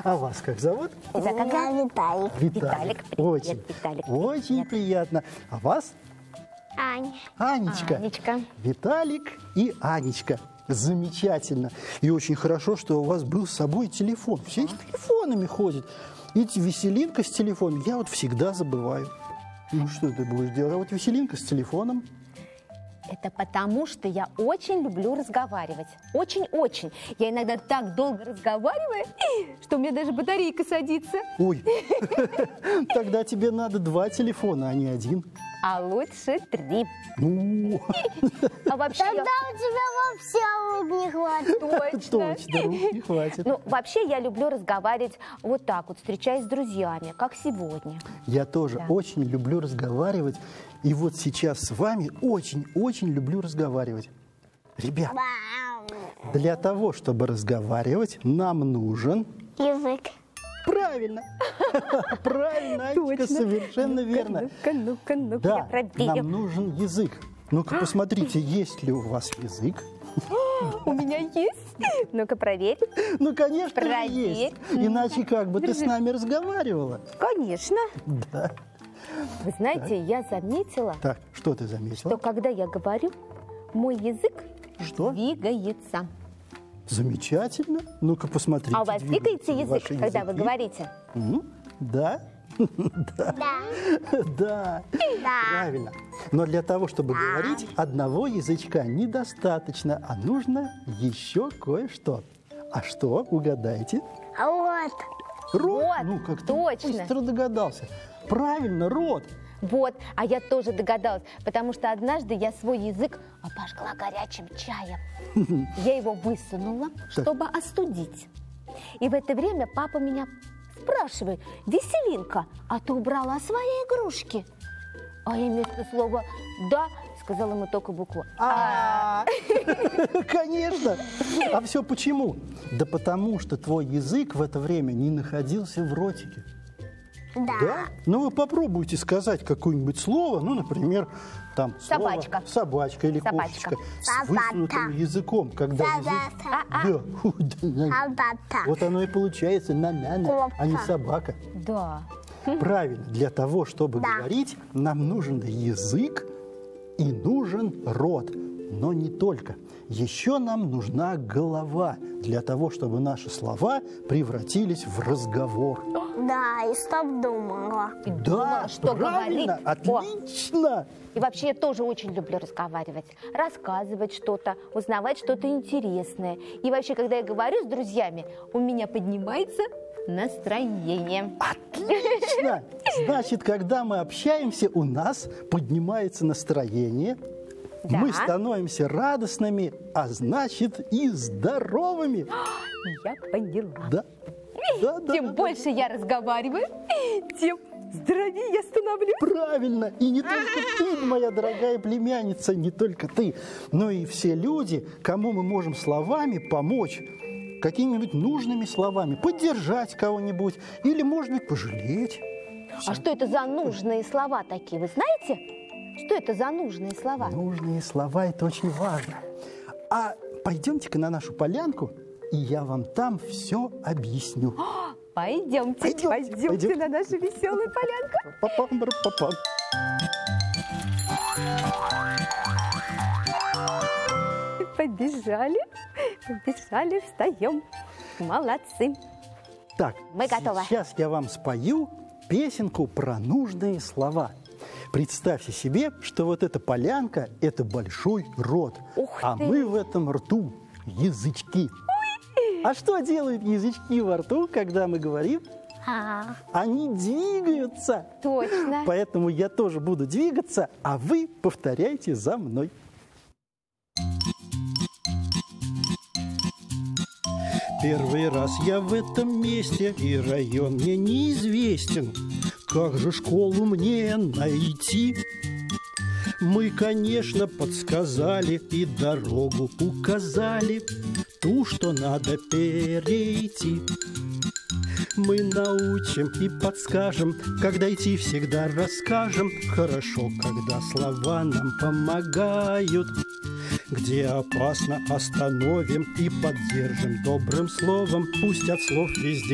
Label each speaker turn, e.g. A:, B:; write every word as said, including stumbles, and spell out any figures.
A: А вас как зовут?
B: Тебя как зовут?
C: Виталик.
B: Виталик, привет,
A: Очень,
B: Виталик.
A: очень
B: Привет.
A: приятно. А вас?
C: Аня.
A: Анечка.
B: Анечка.
A: Виталик и Анечка. Замечательно. И очень хорошо, что у вас был с собой телефон. Все с телефонами ходят. Эти веселинка с телефоном я вот всегда забываю. Ну что ты будешь делать? А вот веселинка с телефоном.
B: Это потому, что я очень люблю разговаривать. Очень-очень. Я иногда так долго разговариваю, что у меня даже батарейка садится.
A: Ой, тогда тебе надо два телефона, а не один.
B: А лучше три.
A: Ну,
B: А вообще...
C: Тогда у тебя вообще рук не хватит.
B: Точно.
A: точно, рук не хватит.
B: Ну, вообще я люблю разговаривать вот так вот, встречаясь с друзьями, как сегодня.
A: Я тоже
B: Да.
A: очень люблю разговаривать. И вот сейчас с вами очень-очень люблю разговаривать. Ребят, для того, чтобы разговаривать, нам нужен...
C: Язык.
A: Правильно! Правильно, Анечка,
B: Точно.
A: совершенно верно.
B: Ну-ка, ну-ка, ну-ка, я
A: Да,
B: проверю.
A: нам нужен язык. Ну-ка, посмотрите, есть ли у вас язык.
B: У меня есть. Ну-ка, проверь.
A: Ну, конечно же,
B: Проверь.
A: есть. Иначе как бы ты с нами разговаривала?
B: Конечно.
A: Да.
B: Вы знаете, я заметила,
A: Так, что ты
B: что
A: заметила?
B: когда я говорю, мой язык
A: Что?
B: двигается.
A: Замечательно. Ну-ка, посмотрите.
B: А у вас двигается язык,
A: ваши
B: когда вы
A: языки.
B: говорите?
A: М, Да. Да.
C: Да.
A: Да. Правильно. Но для того, чтобы говорить, одного язычка недостаточно, а нужно еще кое-что. А что? Угадайте.
C: А вот.
A: Рот.
B: Вот,
A: Ну, как ты
B: точно.
A: быстро догадался. Правильно, рот.
B: Вот, а я тоже догадалась, потому что однажды я свой язык обожгла горячим чаем. Я его высунула, чтобы остудить. И в это время папа меня спрашивает: «Веселинка, а ты убрала свои игрушки?» А я вместо слова «да» сказала ему только букву «а».
A: Конечно. А все почему? Да потому что твой язык в это время не находился в ротике.
C: Да.
A: Да? Ну вы попробуйте сказать какое-нибудь слово, ну, например, там слово
B: Собачка.
A: собачка или
B: Собачка.
A: кошечка с
C: Собака.
A: высунутым языком, когда язык...
C: Собака.
A: Да. Фу, да, на-
C: Солдата.
A: Вот оно и получается на-на-на, а не собака.
B: Да.
A: Правильно, для того, чтобы
C: Да.
A: говорить, нам нужен язык и нужен рот. Но не только. Еще нам нужна голова для того, чтобы наши слова превратились в разговор.
C: Да, и стоп думала.
B: И
A: Да,
B: думала, что
A: правильно,
B: говорит. О,
A: отлично.
B: и вообще я тоже очень люблю разговаривать, рассказывать что-то, узнавать что-то интересное. И вообще, когда я говорю с друзьями, у меня поднимается настроение.
A: Отлично. Значит, когда мы общаемся, у нас поднимается настроение,
B: Да.
A: мы становимся радостными, а значит и здоровыми.
B: Я поняла.
A: Да. Да, да,
B: Чем
A: да,
B: больше я разговариваю, тем здоровее я становлюсь.
A: Правильно. И не только ты, моя дорогая племянница, не только ты, но и все люди, кому мы можем словами помочь, какими-нибудь нужными словами, поддержать кого-нибудь или, может быть, пожалеть.
B: А что это за нужные слова такие, вы знаете? Что это за нужные слова?
A: Нужные слова – это очень важно. А пойдемте-ка на нашу полянку, и я вам там все объясню.
B: Пойдемте,
A: Пойдемте,
B: пойдемте,
A: пойдемте.
B: на нашу веселую полянку.
A: Па-пам-пам-пам.
B: Побежали, побежали, встаем. Молодцы.
A: Так,
B: Мы готовы.
A: сейчас я вам спою песенку про нужные слова. Представьте себе, что вот эта полянка – это большой рот,
B: Ух
A: а
B: ты.
A: мы в этом рту – язычки. А что делают язычки во рту, когда мы говорим?
C: А,
A: Они двигаются.
B: Точно.
A: Поэтому я тоже буду двигаться, а вы повторяйте за мной. Первый раз я в этом месте, и район мне неизвестен. Как же школу мне найти? Мы, конечно, подсказали и дорогу указали, ту, что надо перейти. Мы научим и подскажем, как дойти, всегда расскажем. Хорошо, когда слова нам помогают. Где опасно, остановим и поддержим добрым словом. Пусть от слов везде